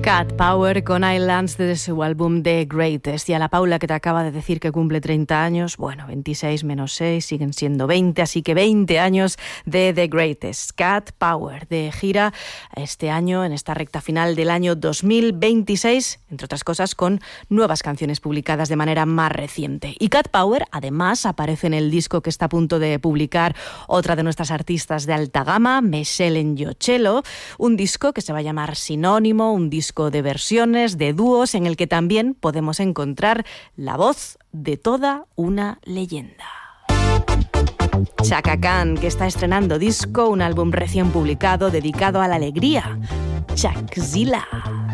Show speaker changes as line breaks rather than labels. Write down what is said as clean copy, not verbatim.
Cat Power con Islands de su álbum The Greatest. Y a la Paula, que te acaba de decir que cumple 30 años, bueno, 26 menos 6 siguen siendo 20, así que 20 años de The Greatest. Cat Power, de gira este año, en esta recta final del año 2026, entre otras cosas con nuevas canciones publicadas de manera más reciente. Y Cat Power además aparece en el disco que está a punto de publicar otra de nuestras artistas de alta gama, Michelle Njochelo, un disco que se va a llamar Sinónimo, un disco de versiones, de dúos, en el que también podemos encontrar la voz de toda una leyenda. Chaka Khan, que está estrenando disco, un álbum recién publicado dedicado a la alegría. Chakzilla.